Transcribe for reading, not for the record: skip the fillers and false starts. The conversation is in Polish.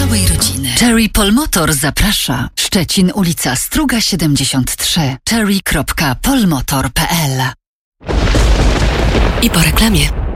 całej rodziny. Cherry Polmotor zaprasza. Szczecin, ulica Struga 73. cherry.polmotor.pl. I po reklamie.